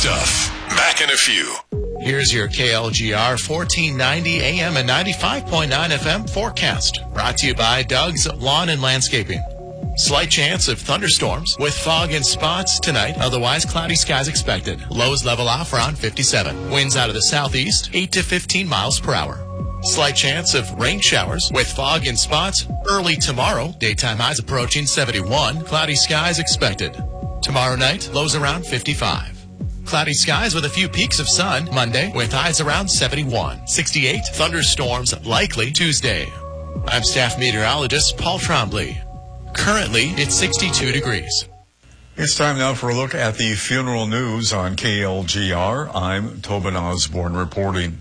stuff. Back in a few. Here's your KLGR 1490 AM and 95.9 FM forecast. Brought to you by Doug's Lawn and Landscaping. Slight chance of thunderstorms with fog and spots tonight. Otherwise, cloudy skies expected. Lows level off around 57. Winds out of the southeast, 8 to 15 miles per hour. Slight chance of rain showers with fog and spots early tomorrow. Daytime highs approaching 71. Cloudy skies expected. Tomorrow night, lows around 55. Cloudy skies with a few peaks of sun Monday with highs around 71. 68. Thunderstorms likely Tuesday. I'm staff meteorologist Paul Trombley. Currently, it's 62 degrees. It's time now for a look at the funeral news on KLGR. I'm Tobin Osborne reporting.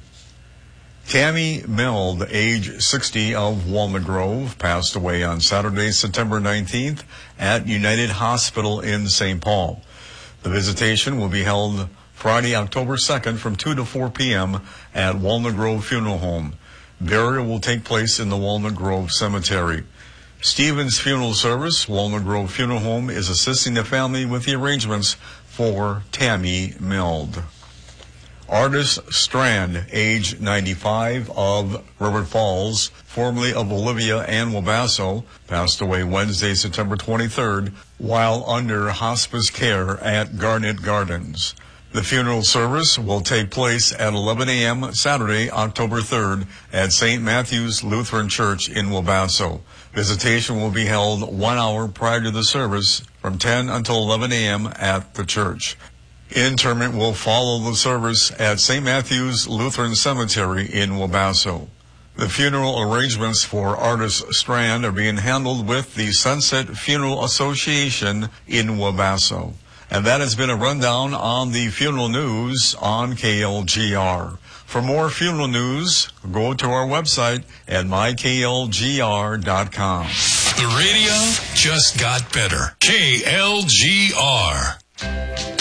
Tammy Meld, age 60 of Walnut Grove, passed away on Saturday, September 19th at United Hospital in St. Paul. The visitation will be held Friday, October 2nd from 2 to 4 p.m. at Walnut Grove Funeral Home. Burial will take place in the Walnut Grove Cemetery. Stevens Funeral Service, Walnut Grove Funeral Home, is assisting the family with the arrangements for Tammy Meld. Artis Strand, age 95 of River Falls, formerly of Olivia and Wabasso, passed away Wednesday, September 23rd, while under hospice care at Garnet Gardens. The funeral service will take place at 11 a.m. Saturday, October 3rd at St. Matthew's Lutheran Church in Wabasso. Visitation will be held 1 hour prior to the service from 10 until 11 a.m. at the church. Interment will follow the service at St. Matthew's Lutheran Cemetery in Wabasso. The funeral arrangements for Artis Strand are being handled with the Sunset Funeral Association in Wabasso. And that has been a rundown on the funeral news on KLGR. For more funeral news, go to our website at myklgr.com. The radio just got better. KLGR.